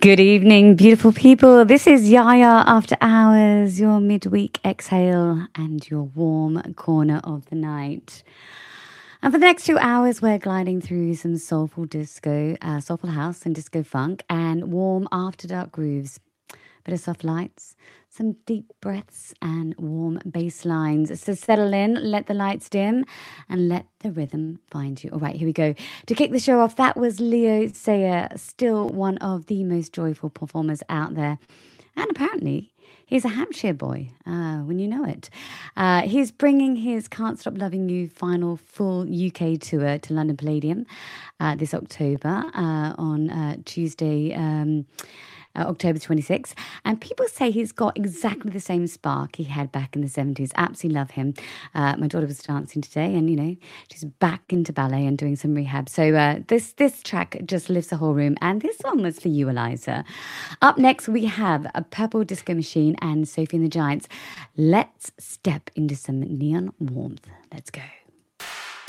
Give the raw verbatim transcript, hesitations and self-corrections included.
Good evening, beautiful people. This is Yaya After Hours, your midweek exhale and your warm corner of the night. And for the next two hours, we're gliding through some soulful disco, uh, soulful house and disco funk, and warm after dark grooves. Bit of soft lights, some deep breaths, and warm bass lines. So settle in, let the lights dim, and let the rhythm find you. All right, here we go. To kick the show off, that was Leo Sayer, still one of the most joyful performers out there. And apparently, he's a Hampshire boy, uh, when you know it. Uh, he's bringing his Can't Stop Loving You final full U K tour to London Palladium uh, this October uh, on uh, Tuesday. Um, uh, October twenty-sixth. And people say he's got exactly the same spark he had back in the seventies. Absolutely love him. Uh, my daughter was dancing today and, you know, she's back into ballet and doing some rehab. So uh, this, this track just lifts the whole room. And this one was for you, Eliza. Up next, we have a Purple Disco Machine and Sophie and the Giants. Let's step into some neon warmth. Let's go.